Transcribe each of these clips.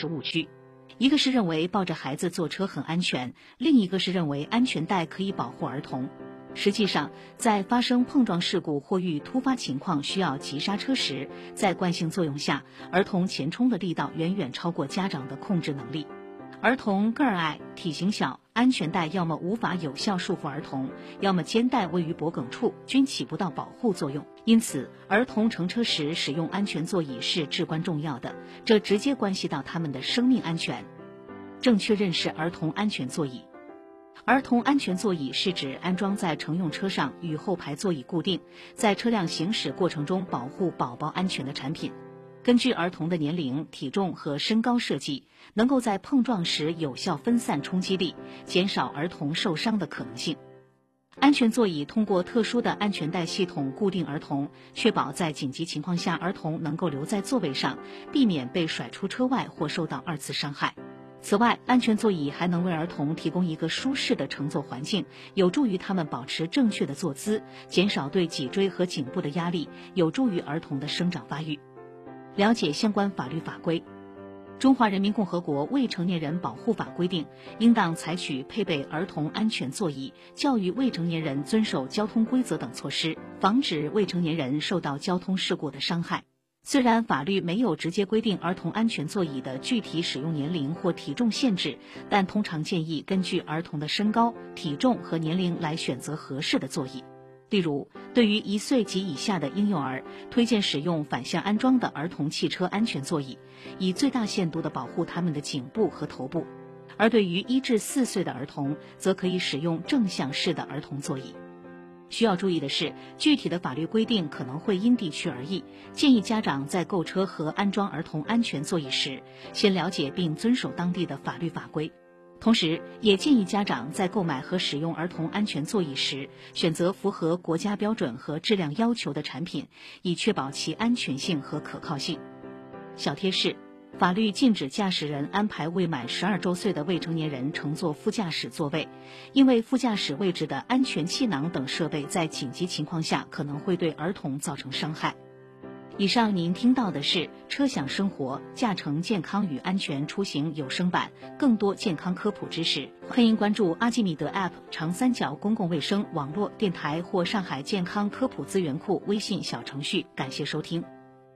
是误区。一个是认为抱着孩子坐车很安全，另一个是认为安全带可以保护儿童。实际上，在发生碰撞事故或遇突发情况需要急刹车时，在惯性作用下，儿童前冲的力道远远超过家长的控制能力。儿童个儿矮、体型小，安全带要么无法有效束缚儿童，要么肩带位于脖梗处，均起不到保护作用。因此，儿童乘车时使用安全座椅是至关重要的，这直接关系到他们的生命安全。正确认识儿童安全座椅。儿童安全座椅是指安装在乘用车上与后排座椅固定，在车辆行驶过程中保护宝宝安全的产品。根据儿童的年龄、体重和身高设计，能够在碰撞时有效分散冲击力，减少儿童受伤的可能性。安全座椅通过特殊的安全带系统固定儿童，确保在紧急情况下儿童能够留在座位上，避免被甩出车外或受到二次伤害。此外，安全座椅还能为儿童提供一个舒适的乘坐环境，有助于他们保持正确的坐姿，减少对脊椎和颈部的压力，有助于儿童的生长发育。了解相关法律法规。中华人民共和国未成年人保护法规定，应当采取配备儿童安全座椅、教育未成年人遵守交通规则等措施，防止未成年人受到交通事故的伤害。虽然法律没有直接规定儿童安全座椅的具体使用年龄或体重限制，但通常建议根据儿童的身高、体重和年龄来选择合适的座椅。例如，对于1岁及以下的婴幼儿，推荐使用反向安装的儿童汽车安全座椅，以最大限度地保护他们的颈部和头部；而对于1至4岁的儿童，则可以使用正向式的儿童座椅。需要注意的是，具体的法律规定可能会因地区而异，建议家长在购车和安装儿童安全座椅时，先了解并遵守当地的法律法规。同时，也建议家长在购买和使用儿童安全座椅时，选择符合国家标准和质量要求的产品，以确保其安全性和可靠性。小贴士：法律禁止驾驶人安排未满12周岁的未成年人乘坐副驾驶座位，因为副驾驶位置的安全气囊等设备在紧急情况下可能会对儿童造成伤害。以上您听到的是车享生活驾乘健康与安全出行有声版，更多健康科普知识，欢迎关注阿基米德 App 长三角公共卫生网络电台或上海健康科普资源库微信小程序。感谢收听。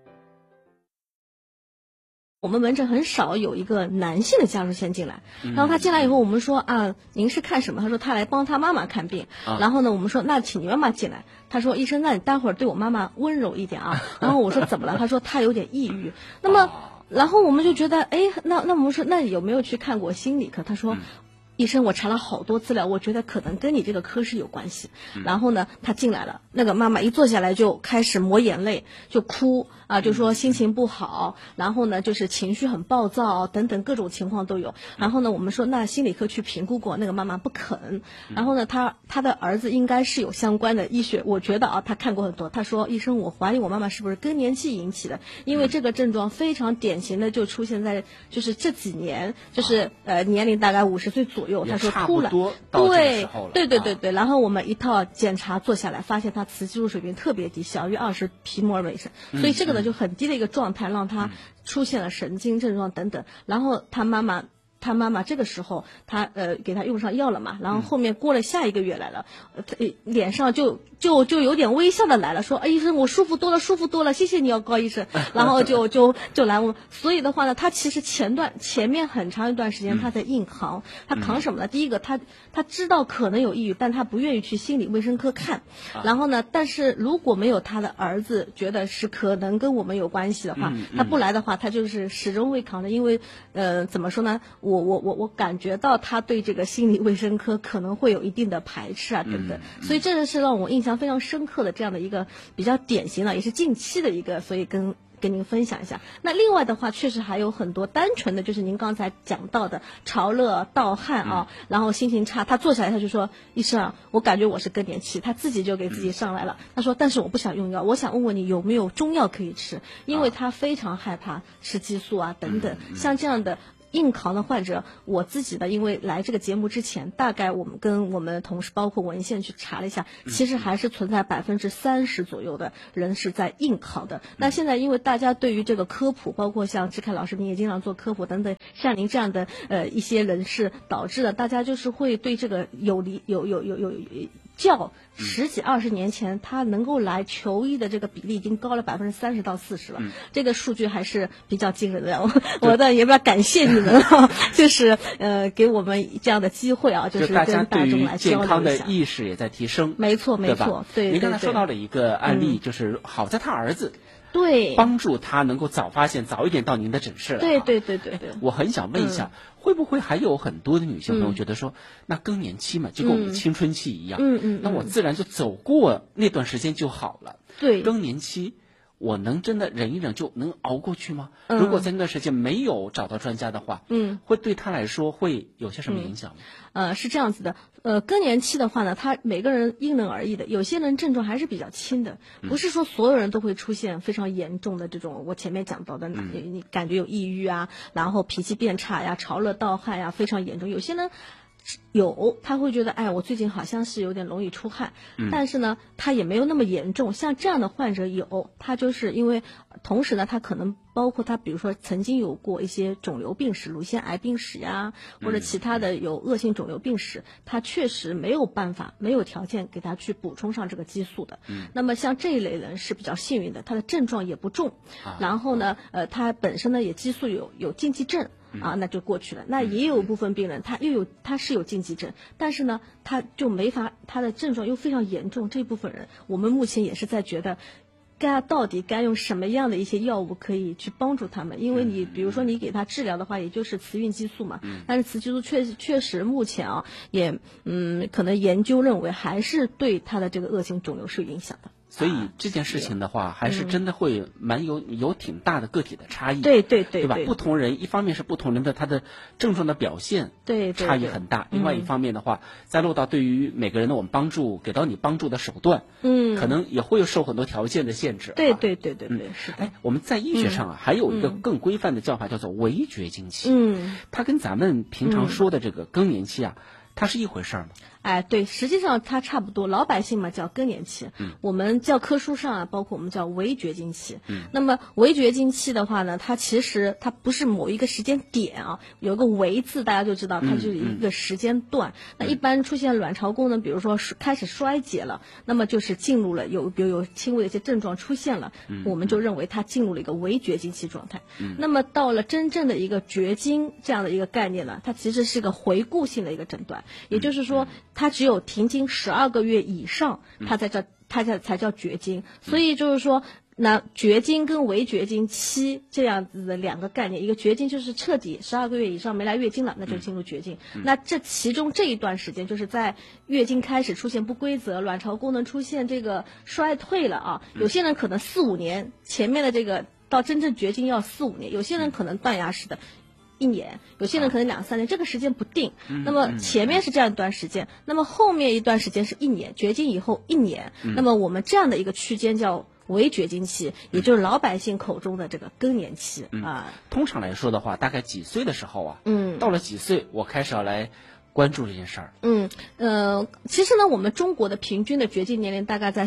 我们门诊很少有一个男性的家属先进来，然后他进来以后，我们说啊，您是看什么？他说他来帮他妈妈看病。然后呢，我们说那请你妈妈进来。他说医生，那你待会儿对我妈妈温柔一点啊。然后我说怎么了？他说他有点抑郁。那么，然后我们就觉得，哎，那我们说那有没有去看过心理科？他说。医生，我查了好多资料，我觉得可能跟你这个科室有关系。然后呢，他进来了，那个妈妈一坐下来就开始抹眼泪，就哭啊，就说心情不好，然后呢就是情绪很暴躁等等各种情况都有。然后呢，我们说那心理科去评估过，那个妈妈不肯。然后呢，他的儿子应该是有相关的医学，我觉得啊，他看过很多。他说医生，我怀疑我妈妈是不是更年期引起的，因为这个症状非常典型的就出现在就是这几年，就是年龄大概50岁左右。他说突然，对，然后我们一套检查做下来，发现他雌激素水平特别低，小于20皮摩尔每升，所以这个呢就很低的一个状态，让他出现了神经症状等等。然后他妈妈这个时候他给他用上药了嘛，然后后面过了下一个月来了，脸上就有点微笑的来了，说医生我舒服多了，谢谢你哦高医生。然后就来我，所以的话呢，他其实前面很长一段时间他在硬扛，他扛什么呢？第一个他知道可能有抑郁，但他不愿意去心理卫生科看。然后呢，但是如果没有他的儿子觉得是可能跟我们有关系的话，他不来的话，他就是始终会扛的。因为怎么说呢，我感觉到他对这个心理卫生科可能会有一定的排斥啊等等，所以这是让我印象非常深刻的这样的一个比较典型的，也是近期的一个，所以跟您分享一下。那另外的话，确实还有很多单纯的，就是您刚才讲到的潮热、盗汗啊，然后心情差，他坐下来他就说医生啊，我感觉我是更年期，他自己就给自己上来了。他说但是我不想用药，我想问问你有没有中药可以吃，因为他非常害怕吃激素啊等等，像这样的硬扛的患者，我自己呢，因为来这个节目之前，大概我们跟我们的同事包括文献去查了一下，其实还是存在30%左右的人是在硬扛的。那现在因为大家对于这个科普，包括像志凯老师您也经常做科普等等，像您这样的一些人士，导致了大家就是会对这个有较10几20年前他能够来求医的这个比例已经高了30%到40%了，这个数据还是比较惊人的。我的也比较感谢你们啊，就是给我们这样的机会啊，就是跟大众来交流一下。 健康的意识也在提升， 没错没错，对。 您刚才说到了一个案例，就是好在他儿子。 对， 帮助他能够早发现，早一点到您的诊室来。 对。 我很想问一下，会不会还有很多的女性朋友觉得说，那更年期嘛，就跟我们青春期一样，那我自然就走过那段时间就好了。 对， 更年期我能真的忍一忍就能熬过去吗？如果在那段时间没有找到专家的话，会对他来说会有些什么影响吗？ 是这样子的，更年期的话呢，他每个人因人而异的，有些人症状还是比较轻的，不是说所有人都会出现非常严重的这种我前面讲到的，你感觉有抑郁啊，然后脾气变差呀，潮热盗汗呀，非常严重。有些人他会觉得，哎，我最近好像是有点容易出汗，但是呢，他也没有那么严重。像这样的患者他就是因为，同时呢，他可能包括他，比如说曾经有过一些肿瘤病史、乳腺癌病史呀，或者其他的有恶性肿瘤病史，他确实没有办法、没有条件给他去补充上这个激素的。那么像这一类人是比较幸运的，他的症状也不重，然后呢，他本身呢也激素有禁忌症。那就过去了。那也有部分病人，他是有禁忌症，但是呢，他就没法，他的症状又非常严重。这部分人，我们目前也是在觉得，到底该用什么样的一些药物可以去帮助他们？因为你比如说你给他治疗的话，也就是雌孕激素嘛，但是雌激素确实目前也可能研究认为还是对他的这个恶性肿瘤是有影响的。 所以这件事情的话，还是真的会蛮有挺大的个体的差异， 对吧？不同人一方面是不同人的他的症状的表现差异很大，另外一方面的话，再落到对于每个人的我们帮助给到你帮助的手段，可能也会受很多条件的限制。 对，是的。 我们在医学上还有一个更规范的叫法，叫做围绝经期。它跟咱们平常说的这个更年期它是一回事吗？ 对，实际上它差不多，老百姓嘛叫更年期，我们教科书上包括我们叫围绝经期。那么围绝经期的话呢，它其实它不是某一个时间点有一个围字，大家就知道它就是一个时间段。那一般出现卵巢功能，比如说开始衰竭了，那么就是进入了比如有轻微的一些症状出现了，我们就认为它进入了一个围绝经期状态。那么到了真正的一个绝经这样的一个概念呢，它其实是个回顾性的一个诊断，也就是说它只有停经12个月以上，它才叫绝经。所以就是说，那绝经跟围绝经期这样子的两个概念，一个绝经就是彻底12个月以上没来月经了，那就进入绝经。那这其中这一段时间，就是在月经开始出现不规则，卵巢功能出现这个衰退了有些人可能4、5年，前面的这个到真正绝经要4、5年，有些人可能断崖式的1年，有些人可能2、3年，这个时间不定。那么前面是这样一段时间，那么后面一段时间是1年，绝经以后1年。那么我们这样的一个区间叫围绝经期，也就是老百姓口中的这个更年期通常来说的话，大概几岁的时候到了几岁我开始要来关注这件事儿。 其实呢，我们中国的平均的绝经年龄大概在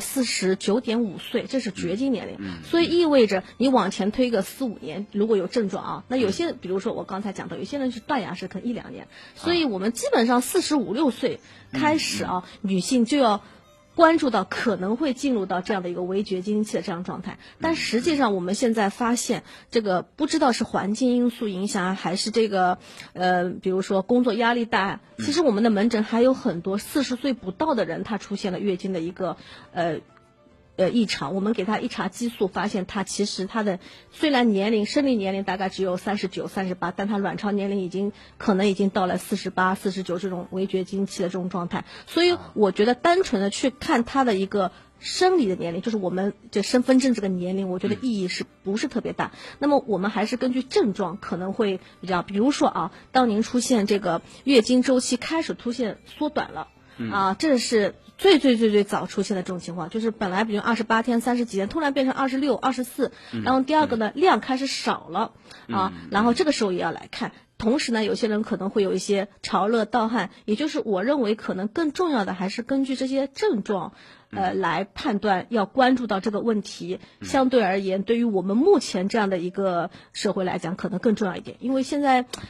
49.5岁，这是绝经年龄。所以意味着你往前推个4、5年，如果有症状那有些比如说我刚才讲到，有些人是断崖式，可能1、2年。所以我们基本上45、6岁开始女性就要关注到可能会进入到这样的一个围绝经期的这样状态。但实际上我们现在发现，这个不知道是环境因素影响还是这个比如说工作压力大，其实我们的门诊还有很多40岁不到的人，他出现了月经的一个异常。我们给他一查激素，发现他其实他的虽然生理年龄大概只有39、38，但他卵巢年龄可能已经到了48、49这种围绝经期的这种状态。所以我觉得单纯的去看他的一个生理的年龄，就是我们这身份证这个年龄，我觉得意义是不是特别大。那么我们还是根据症状可能会比如说当您出现这个月经周期开始出现缩短了， 这是最早出现的这种情况，就是本来比如28天、30几天，突然变成26、24，然后第二个呢，量开始少了然后这个时候也要来看。同时呢，有些人可能会有一些潮热盗汗，也就是我认为可能更重要的还是根据这些症状来判断，要关注到这个问题。相对而言，对于我们目前这样的一个社会来讲，可能更重要一点，因为现在